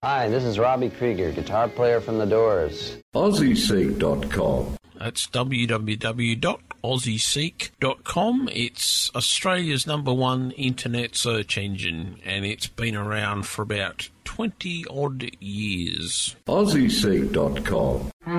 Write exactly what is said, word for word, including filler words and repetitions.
Hi, this is Robbie Krieger, guitar player from The Doors. Aussie Seek dot com. That's w w w dot aussie seek dot com. It's Australia's number one internet search engine, and it's been around for about twenty odd years. Aussie Seek dot com.